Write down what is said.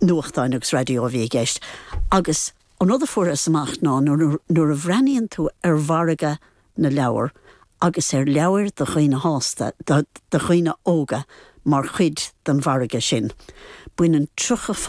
nuachtáin agus radio bhí gist. Agus an oda fuair amach ná nuair a bhreaníonn tú bharga na leabhar agus leabhar de chuoine hásta, de chuoine óga mar chuid den bharga sin. Buin an trucha